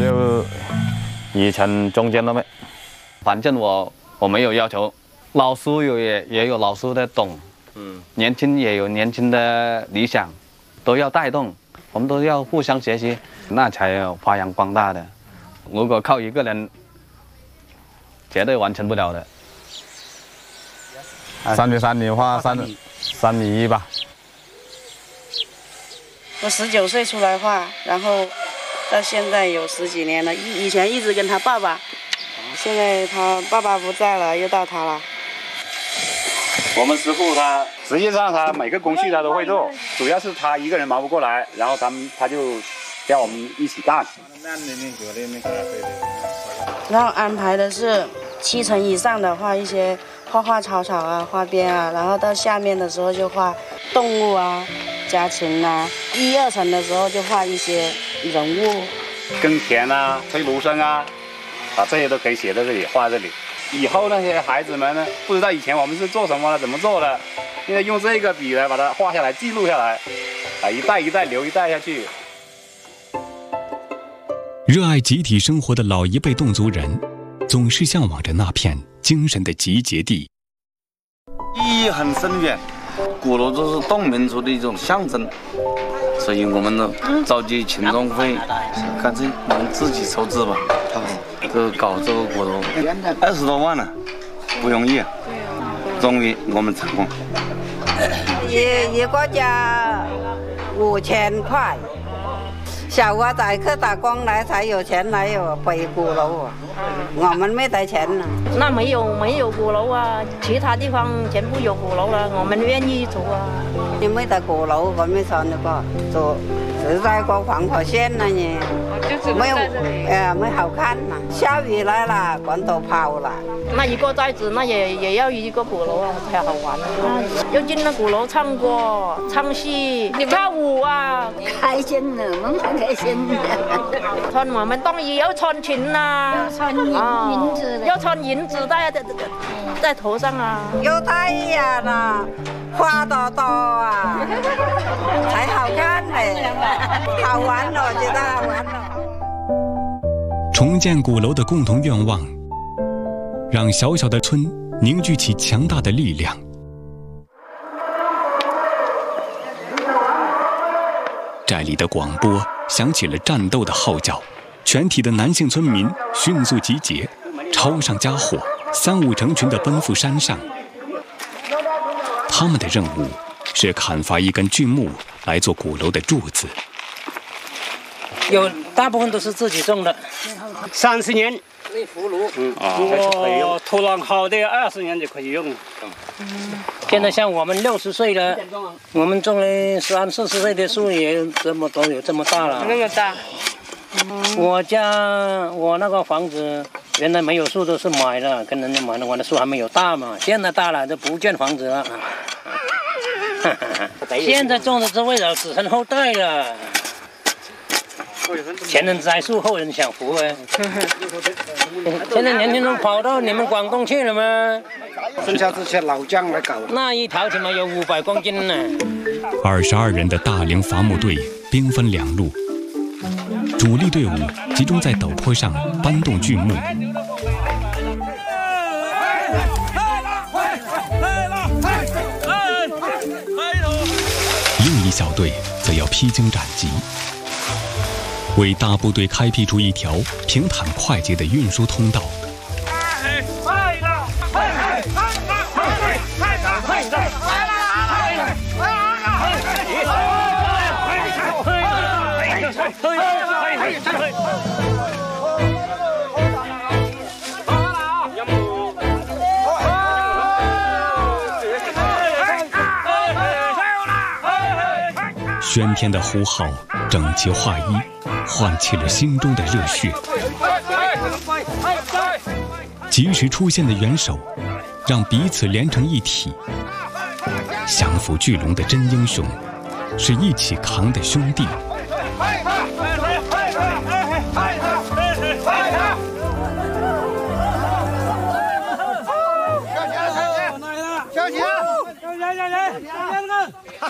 就以前中间的呗。反正我没有要求，老师也有老师的懂，年轻也有年轻的理想，都要带动，我们都要互相学习，那才有发扬光大的。如果靠一个人，绝对完成不了的。3.3米画3.1米吧。 我19岁出来画，然后到现在有10几年了。以前一直跟他爸爸，现在他爸爸不在了，又到他了。 我们师傅他实际上他每个工序他都会做，主要是他一个人忙不过来，然后他就叫我们一起干。 然后安排的是7层以上的画一些画草草啊、花边啊，然后到下面的时候就画动物啊、家禽啊。1、2层的时候就画一些人物， 耕田啊、推芦笙啊，这些都可以写在这里，画在这里。以后那些孩子们呢，不知道以前我们是做什么的、怎么做的，现在用这个笔来把它画下来、记录下来，一代一代留一代下去。 热爱集体生活的老一辈侗族人，总是向往着那片精神的集结地。 意义很深远，鼓楼就是侗民族的一种象征，所以我们呢召集群众会，干脆我们自己筹资吧，搞这个鼓楼，20多万了，不容易，终于我们成功。 一个家5000块。小娃仔去打工来才有钱来有回鼓楼啊，我们没得钱呢。 那没有鼓楼啊，其他地方全部有鼓楼了，我们愿意做啊。 你没得鼓楼，我们上那个做，只在个黄河县那里，没有没好看呐。下雨来了，管都泡了。 那一个寨子那也要一个鼓楼啊，才好玩啊。要进那鼓楼唱歌、唱戏、跳舞啊， 开心的，我们开心的。 穿我们当然要穿裙呐， 要穿银子的， 要穿银子戴在头上啊。 有太阳啊，花朵朵啊，才好看呢，好玩了，觉得好玩了。 重建鼓楼的共同愿望，让小小的村凝聚起强大的力量。寨里的广播响起了战斗的号角，全体的男性村民迅速集结，抄上家伙，3、5成群地奔赴山上。他们的任务是砍伐一根巨木来做鼓楼的柱子。 有大部分都是自己种的，30年。我土壤好的20年就可以用。现在像我们60岁了，我们种了30、40岁的树也这么都有这么大了。 那么大。 我那个房子原来没有树都是买的，跟人家买的，我的树还没有大嘛，现在大了就不建房子了。现在种的是为了子孙后代了。前人栽树，后人享福哎。现在年轻人跑到你们广东去了吗？ 剩下这些老将来搞。 那一条起码有500公斤呢。 22人的大龄伐木队兵分2路，主力队伍集中在陡坡上搬动巨木。另一小队则要披荆斩棘，为大部队开辟出一条平坦快捷的运输通道。喧天的呼号，整齐划一，唤起了心中的热血。及时出现的援手，让彼此连成一体。降服巨龙的真英雄，是一起扛的兄弟。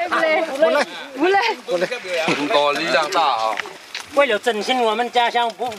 中国力量大啊！ 为了振兴我们家乡，